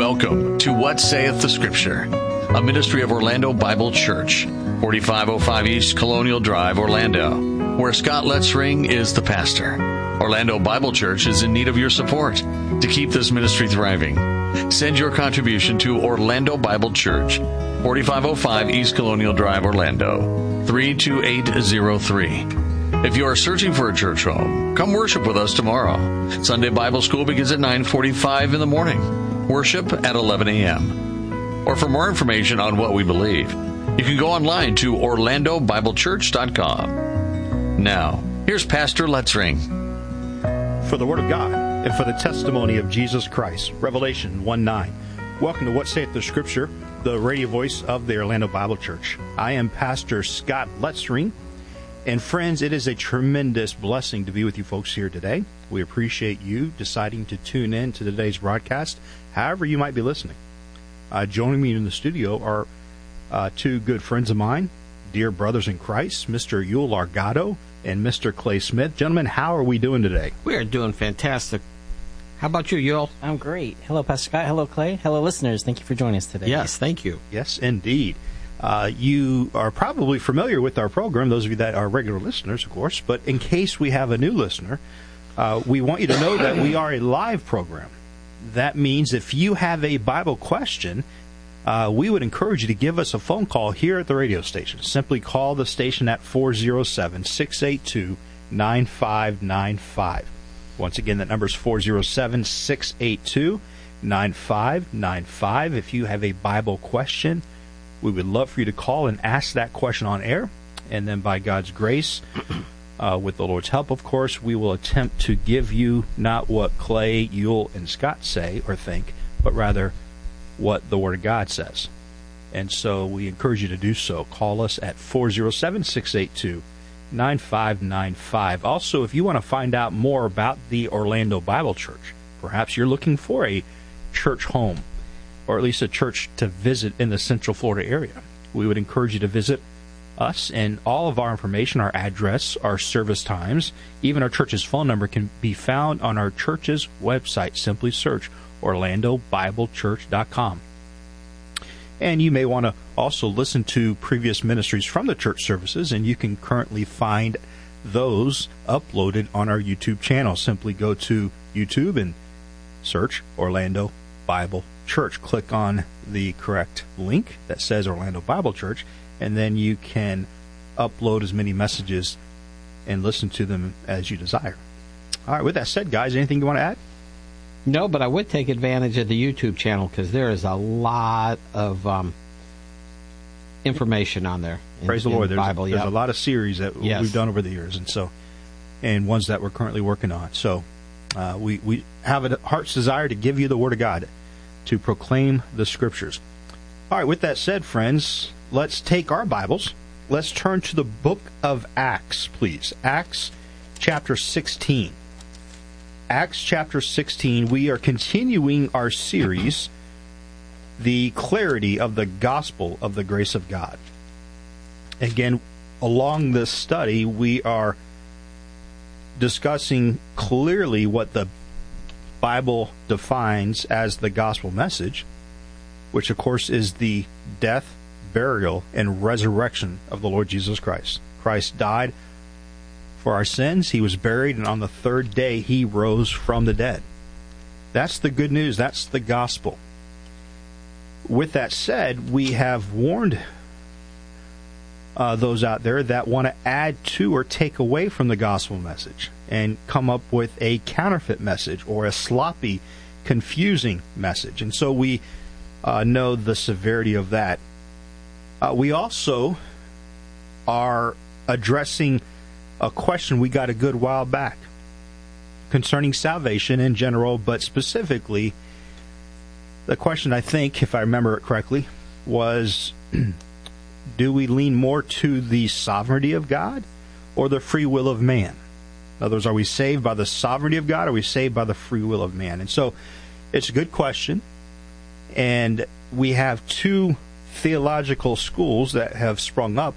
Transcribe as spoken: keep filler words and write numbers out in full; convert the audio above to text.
Welcome to What Saith the Scripture, a ministry of Orlando Bible Church, forty-five oh five East Colonial Drive, Orlando, where Scott Letzring is the pastor. Orlando Bible Church is in need of your support to keep this ministry thriving. Send your contribution to Orlando Bible Church, forty-five oh five East Colonial Drive, Orlando, three two eight zero three. If you are searching for a church home, come worship with us tomorrow. Sunday Bible School begins at nine forty-five in the morning. Worship at eleven a.m. Or for more information on what we believe, you can go online to orlando bible church dot com. Now, here's Pastor Letzring. For the Word of God and for the testimony of Jesus Christ, Revelation one nine. Welcome to What Saith the Scripture, the radio voice of the Orlando Bible Church. I am Pastor Scott Letzring. And friends, it is a tremendous blessing to be with you folks here today. We appreciate you deciding to tune in to today's broadcast, however you might be listening. Uh, joining me in the studio are uh, two good friends of mine, dear brothers in Christ, Mister Yul Argado and Mister Clay Smith. Gentlemen, how are we doing today? We are doing fantastic. How about you, Yul? I'm great. Hello, Pastor Scott. Hello, Clay. Hello, listeners. Thank you for joining us today. Yes, thank you. Yes, indeed. Uh, you are probably familiar with our program, those of you that are regular listeners, of course, but in case we have a new listener, uh, we want you to know that we are a live program. That means if you have a Bible question, uh, we would encourage you to give us a phone call here at the radio station. Simply call the station at four oh seven, six eight two, nine five nine five. Once again, that number is four oh seven, six eight two, nine five nine five. If you have a Bible question, we would love for you to call and ask that question on air, and then by God's grace, uh, with the Lord's help, of course, we will attempt to give you not what Clay, Yul, and Scott say or think, but rather what the Word of God says. And so we encourage you to do so. Call us at four oh seven, six eight two, nine five nine five. Also, if you want to find out more about the Orlando Bible Church, perhaps you're looking for a church home, or at least a church to visit in the Central Florida area, we would encourage you to visit us, and all of our information, our address, our service times, even our church's phone number can be found on our church's website. Simply search orlando bible church dot com. And you may want to also listen to previous ministries from the church services, and you can currently find those uploaded on our YouTube channel. Simply go to YouTube and search Orlando Bible Church. Click on the correct link that says Orlando Bible Church, and then you can upload as many messages and listen to them as you desire. All right, with that said, guys, anything you want to add? No, but I would take advantage of the YouTube channel because there is a lot of um, information on there. In, Praise the Lord. The there's Bible, there's yep. a lot of series that yes. we've done over the years, and so and ones that we're currently working on. So uh, we, we have a heart's desire to give you the Word of God, to proclaim the Scriptures. All right, with that said, friends, let's take our Bibles. Let's turn to the book of Acts, please. Acts chapter sixteen. Acts chapter sixteen. We are continuing our series, The Clarity of the Gospel of the Grace of God. Again, along this study, we are discussing clearly what the Bible defines as the gospel message, which of course is the death, burial, and resurrection of the Lord Jesus Christ. Christ died for our sins, he was buried, and on the third day he rose from the dead. That's the good news, that's the gospel. With that said, we have warned uh, those out there that want to add to or take away from the gospel message and come up with a counterfeit message or a sloppy, confusing message. And so we uh, know the severity of that. Uh, we also are addressing a question we got a good while back concerning salvation in general, but specifically the question, I think, if I remember it correctly, was do we lean more to the sovereignty of God or the free will of man? In other words, are we saved by the sovereignty of God, or are we saved by the free will of man? And so it's a good question, and we have two theological schools that have sprung up